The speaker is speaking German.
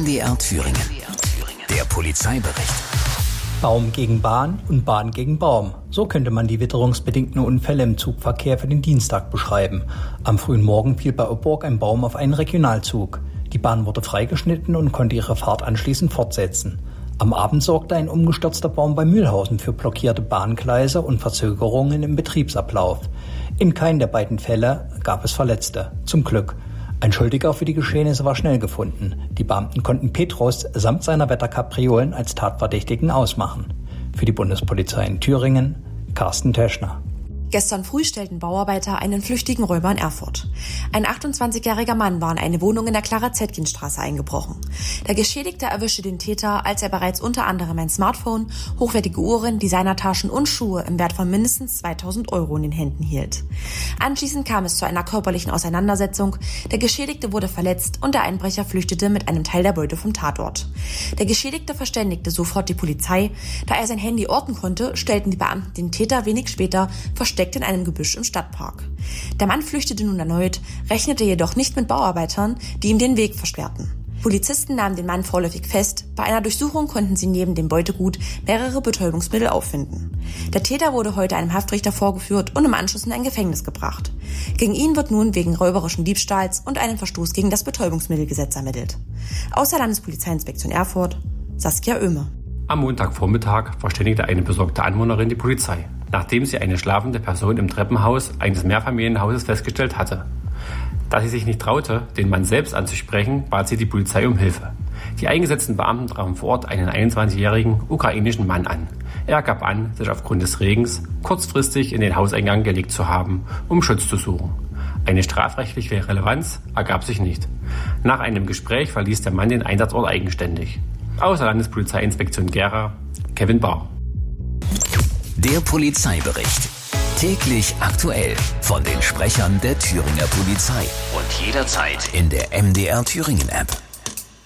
MDR Thüringen. Der Polizeibericht. Baum gegen Bahn und Bahn gegen Baum. So könnte man die witterungsbedingten Unfälle im Zugverkehr für den Dienstag beschreiben. Am frühen Morgen fiel bei Oborg ein Baum auf einen Regionalzug. Die Bahn wurde freigeschnitten und konnte ihre Fahrt anschließend fortsetzen. Am Abend sorgte ein umgestürzter Baum bei Mühlhausen für blockierte Bahngleise und Verzögerungen im Betriebsablauf. In keinem der beiden Fälle gab es Verletzte. Zum Glück. Ein Schuldiger für die Geschehnisse war schnell gefunden. Die Beamten konnten Petrus samt seiner Wetterkapriolen als Tatverdächtigen ausmachen. Für die Bundespolizei in Thüringen, Carsten Teschner. Gestern früh stellten Bauarbeiter einen flüchtigen Räuber in Erfurt. Ein 28-jähriger Mann war in eine Wohnung in der Clara-Zetkin-Straße eingebrochen. Der Geschädigte erwischte den Täter, als er bereits unter anderem ein Smartphone, hochwertige Uhren, Designertaschen und Schuhe im Wert von mindestens 2.000 € in den Händen hielt. Anschließend kam es zu einer körperlichen Auseinandersetzung. Der Geschädigte wurde verletzt und der Einbrecher flüchtete mit einem Teil der Beute vom Tatort. Der Geschädigte verständigte sofort die Polizei. Da er sein Handy orten konnte, stellten die Beamten den Täter wenig später versteckt in einem Gebüsch im Stadtpark. Der Mann flüchtete nun erneut, rechnete jedoch nicht mit Bauarbeitern, die ihm den Weg versperrten. Polizisten nahmen den Mann vorläufig fest. Bei einer Durchsuchung konnten sie neben dem Beutegut mehrere Betäubungsmittel auffinden. Der Täter wurde heute einem Haftrichter vorgeführt und im Anschluss in ein Gefängnis gebracht. Gegen ihn wird nun wegen räuberischen Diebstahls und einem Verstoß gegen das Betäubungsmittelgesetz ermittelt. Aus der Landespolizeiinspektion Erfurt, Saskia Oehme. Am Montagvormittag verständigte eine besorgte Anwohnerin die Polizei, nachdem sie eine schlafende Person im Treppenhaus eines Mehrfamilienhauses festgestellt hatte. Da sie sich nicht traute, den Mann selbst anzusprechen, bat sie die Polizei um Hilfe. Die eingesetzten Beamten trafen vor Ort einen 21-jährigen ukrainischen Mann an. Er gab an, sich aufgrund des Regens kurzfristig in den Hauseingang gelegt zu haben, um Schutz zu suchen. Eine strafrechtliche Relevanz ergab sich nicht. Nach einem Gespräch verließ der Mann den Einsatzort eigenständig. Aus der Landespolizeiinspektion Gera, Kevin Bahr. Der Polizeibericht. Täglich aktuell von den Sprechern der Thüringer Polizei. Und jederzeit in der MDR Thüringen App.